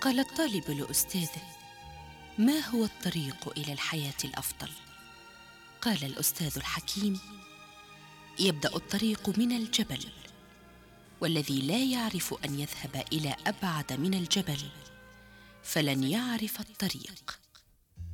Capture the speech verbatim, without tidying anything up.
قال الطالب لأستاذه: ما هو الطريق إلى الحياة الأفضل؟ قال الأستاذ الحكيم: يبدأ الطريق من الجبل، والذي لا يعرف أن يذهب إلى أبعد من الجبل فلن يعرف الطريق.